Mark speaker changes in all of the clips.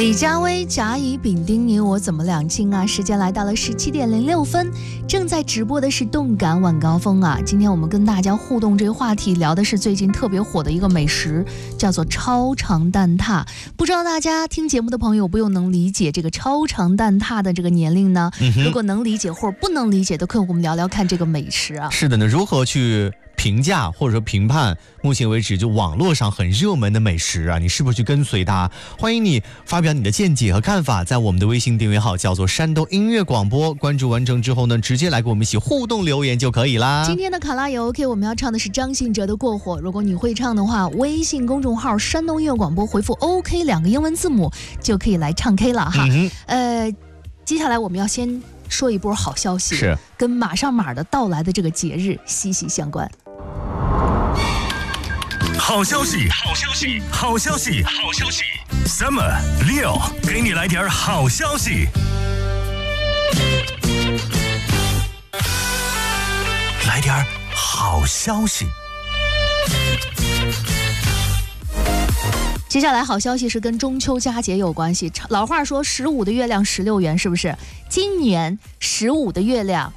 Speaker 1: 李佳薇、甲乙丙丁，你我怎么两清啊？时间来到了17点06分，正在直播的是动感晚高峰啊。今天我们跟大家互动这个话题，聊的是最近特别火的一个美食，叫做超长蛋挞。不知道大家听节目的朋友不用能理解这个超长蛋挞的这个年龄呢？如果能理解或者不能理解，都可以跟我们聊聊看这个美食啊。
Speaker 2: 是的呢，如何去评价或者说评判目前为止就网络上很热门的美食啊，你是不是去跟随它？欢迎你发表你的见解和看法，在我们的微信订阅号叫做山东音乐广播，关注完成之后呢，直接来跟我们一起互动留言就可以啦。
Speaker 1: 今天的卡拉也 OK， 我们要唱的是张信哲的过火。如果你会唱的话，微信公众号山东音乐广播回复 OK 2个英文字母就可以来唱 K 了哈。接下来我们要先说一波好消息，
Speaker 2: 是
Speaker 1: 跟马上马的到来的这个节日息息相关。
Speaker 3: 好消息，好消息，好消息，好消息 ！Summer Leo 给你来点好消息，来点好消息。
Speaker 1: 接下来好消息是跟中秋佳节有关系。老话说15的月亮16圆，是不是？今年15的月亮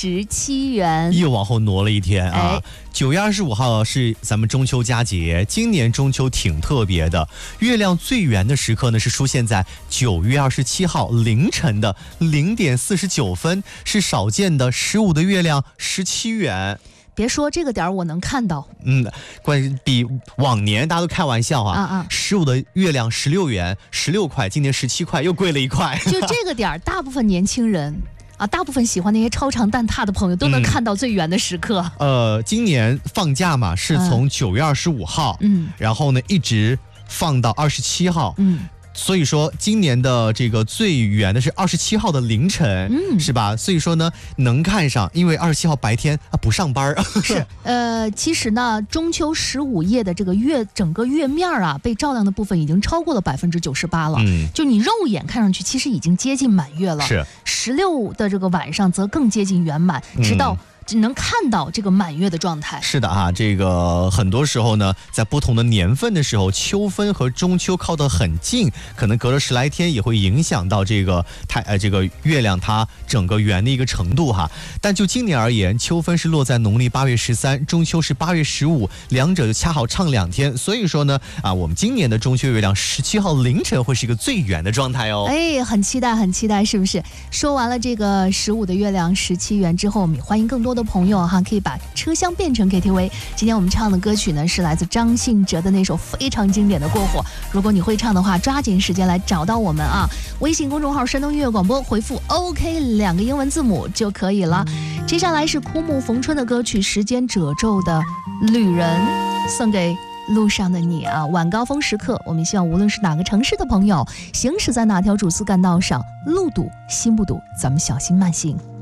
Speaker 1: 17元，
Speaker 2: 又往后挪了一天啊。9月25号是咱们中秋佳节，今年中秋挺特别的，月亮最圆的时刻呢是出现在9月27号凌晨的0点49分，是少见的15的月亮17元。
Speaker 1: 别说这个点我能看到，
Speaker 2: 比往年大家都开玩笑啊，15的月亮16元，16块，今年17块，又贵了1块。
Speaker 1: 就这个点，大部分年轻人啊，大部分喜欢那些超长蛋挞的朋友都能看到最圆的时刻。
Speaker 2: 今年放假嘛，是从9月25号，然后呢一直放到27号，所以说今年的这个最圆的是27号的凌晨，是吧？所以说呢能看上，因为27号白天不上班。
Speaker 1: 是，其实呢，中秋15夜的这个整个月面啊，被照亮的部分已经超过了98%了。就你肉眼看上去，其实已经接近满月了。
Speaker 2: 是
Speaker 1: 16的这个晚上则更接近圆满，直到只能看到这个满月的状态。
Speaker 2: 是的啊，这个很多时候呢，在不同的年份的时候，秋分和中秋靠得很近，可能隔了10来天也会影响到这个月亮它整个圆的一个程度哈。但就今年而言，秋分是落在农历8月13，中秋是8月15，两者就恰好唱2天，所以说呢我们今年的中秋月亮17号凌晨会是一个最圆的状态哦。
Speaker 1: 很期待，很期待，是不是？说完了这个15的月亮17圆之后，我们也欢迎更多的朋友哈，可以把车厢变成 KTV。今天我们唱的歌曲呢，是来自张信哲的那首非常经典的《过火》。如果你会唱的话，抓紧时间来找到我们啊！微信公众号山东音乐广播，回复 OK 2个英文字母就可以了。接下来是枯木逢春的歌曲《时间褶皱的旅人》，送给路上的你啊！晚高峰时刻，我们希望无论是哪个城市的朋友，行驶在哪条主次干道上，路堵心不堵，咱们小心慢行。